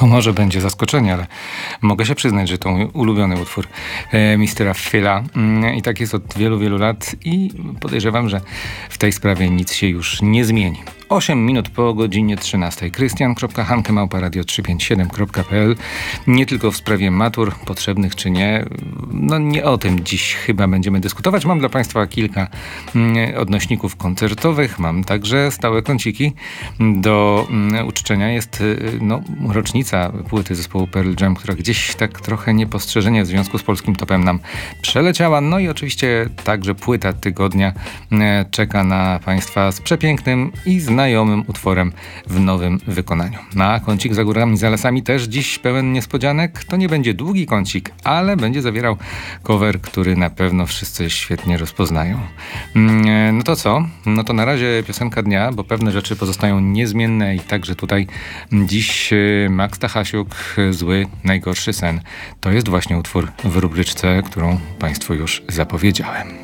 To może będzie zaskoczenie, ale mogę się przyznać, że to mój ulubiony utwór Mistera Phila. I tak jest od wielu, wielu lat i podejrzewam, że w tej sprawie nic się już nie zmieni. 8 minut po godzinie 13. Krystian.Hanke@radio357.pl. Nie tylko w sprawie matur, potrzebnych czy nie. No nie o tym dziś chyba będziemy dyskutować. Mam dla Państwa kilka odnośników koncertowych. Mam także stałe kąciki do uczczenia. Jest rocznica płyty zespołu Pearl Jam, która gdzieś tak trochę niepostrzeżenie w związku z polskim topem nam przeleciała. No i oczywiście także płyta tygodnia czeka na Państwa z przepięknym i znajomym utworem w nowym wykonaniu. Na kącik za górami, za lasami też dziś pełen niespodzianek. To nie będzie długi kącik, ale będzie zawierał cover, który na pewno wszyscy świetnie rozpoznają. No to co? No to na razie piosenka dnia, bo pewne rzeczy pozostają niezmienne i także tutaj dziś Max Stachasiuk, Zły, najgorszy sen. To jest właśnie utwór w rubryczce, którą Państwu już zapowiedziałem.